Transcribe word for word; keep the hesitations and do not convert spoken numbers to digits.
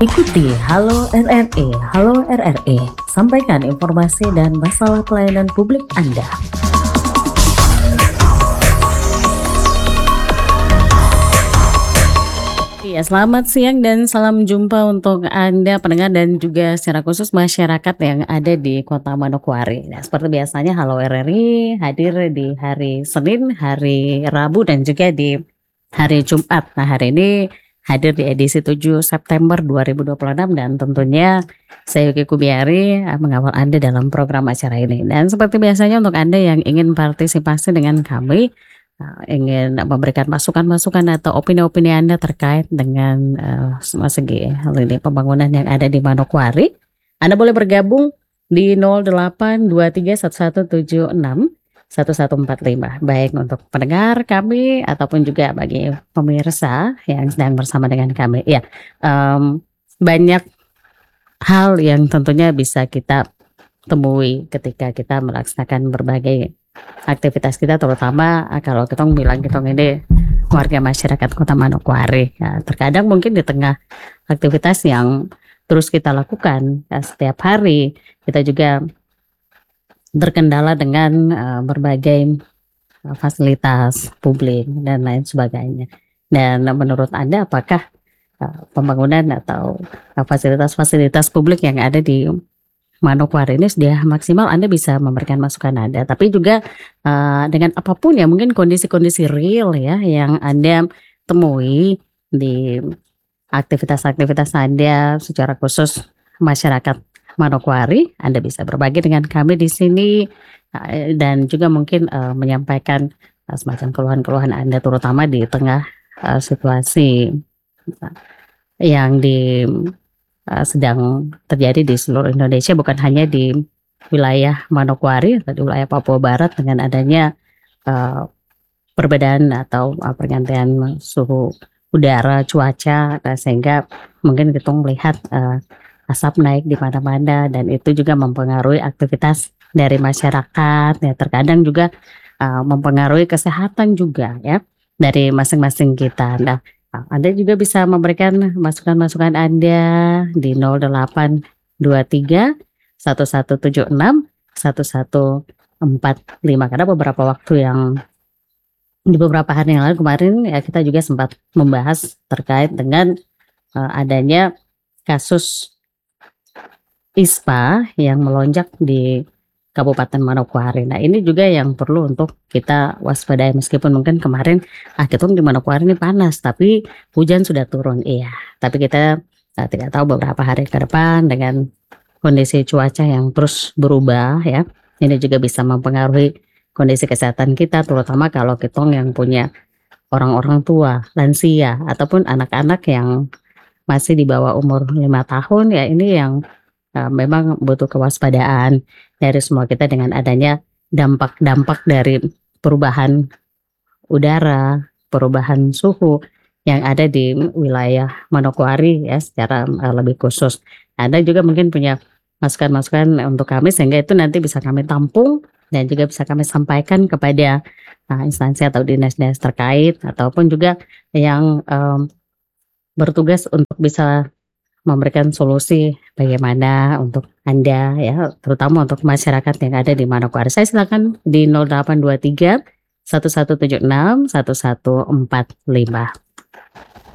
Ikuti Halo R R E, Halo R R E, sampaikan informasi dan masalah pelayanan publik Anda. Ya, selamat siang dan salam jumpa untuk Anda pendengar dan juga secara khusus masyarakat yang ada di Kota Manokwari. Nah, seperti biasanya Halo R R I hadir di hari Senin, hari Rabu dan juga di hari Jumat. Nah, hari ini hadir di edisi tujuh September dua ribu dua puluh enam dan tentunya saya Yuki Kubiari eh, mengawal Anda dalam program acara ini. Dan seperti biasanya untuk Anda yang ingin partisipasi dengan kami, uh, ingin memberikan masukan-masukan atau opini-opini Anda terkait dengan uh, segi hal ini pembangunan yang ada di Manokwari, Anda boleh bergabung di nol delapan dua tiga satu satu tujuh enam satu satu empat lima, baik untuk pendengar kami ataupun juga bagi pemirsa yang sedang bersama dengan kami. Ya, um, banyak hal yang tentunya bisa kita temui ketika kita melaksanakan berbagai aktivitas kita, terutama uh, kalau kita bilang kita ini warga masyarakat Kota Manokwari. Ya, terkadang mungkin di tengah aktivitas yang terus kita lakukan ya, setiap hari, kita juga terkendala dengan uh, berbagai uh, fasilitas publik dan lain sebagainya. Dan uh, menurut Anda apakah uh, pembangunan atau uh, fasilitas-fasilitas publik yang ada di Manokwari ini sudah maksimal? Anda bisa memberikan masukan Anda, tapi juga uh, dengan apapun ya, mungkin kondisi-kondisi real ya yang Anda temui di aktivitas-aktivitas Anda secara khusus masyarakat Manokwari, Anda bisa berbagi dengan kami di sini uh, dan juga mungkin uh, menyampaikan uh, semacam keluhan-keluhan Anda, terutama di tengah uh, situasi uh, yang di uh, sedang terjadi di seluruh Indonesia, bukan hanya di wilayah Manokwari atau di wilayah Papua Barat dengan adanya uh, perbedaan atau uh, pergantian suhu udara, cuaca, nah, sehingga mungkin kita melihat uh, asap naik di mana-mana dan itu juga mempengaruhi aktivitas dari masyarakat ya, terkadang juga uh, mempengaruhi kesehatan juga ya dari masing-masing kita. Nah, Anda juga bisa memberikan masukan-masukan Anda di nol delapan dua tiga satu satu tujuh enam satu satu empat lima, karena beberapa waktu yang di beberapa hari yang lalu kemarin ya kita juga sempat membahas terkait dengan uh, adanya kasus ISPA yang melonjak di Kabupaten Manokwari. Nah, ini juga yang perlu untuk kita waspadai, meskipun mungkin kemarin ah kita di Manokwari ini panas tapi hujan sudah turun, iya, tapi kita uh, tidak tahu beberapa hari ke depan dengan kondisi cuaca yang terus berubah ya, ini juga bisa mempengaruhi kondisi kesehatan kita, terutama kalau kita yang punya orang-orang tua, lansia ataupun anak-anak yang masih di bawah umur lima tahun ya, ini yang Uh, memang butuh kewaspadaan dari semua kita dengan adanya dampak-dampak dari perubahan udara, perubahan suhu yang ada di wilayah Manokwari ya secara uh, lebih khusus. Anda juga mungkin punya masukan-masukan untuk kami sehingga itu nanti bisa kami tampung dan juga bisa kami sampaikan kepada uh, instansi atau dinas-dinas terkait ataupun juga yang um, bertugas untuk bisa memberikan solusi bagaimana untuk Anda ya, terutama untuk masyarakat yang ada di Manokwari. Saya silakan di nol delapan dua tiga satu satu tujuh enam satu satu empat lima.